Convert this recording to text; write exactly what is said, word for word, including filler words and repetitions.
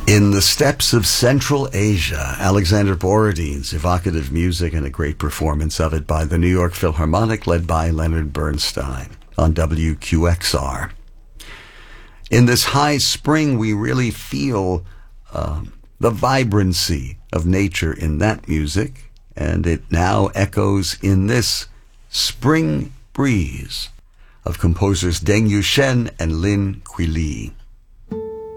In the steppes of Central Asia, Alexander Borodin's evocative music and a great performance of it by the New York Philharmonic led by Leonard Bernstein on W Q X R. In this high spring, we really feel uh, the vibrancy of nature in that music, and it now echoes in this spring breeze of composers Deng Yuxian and Lin Kuili.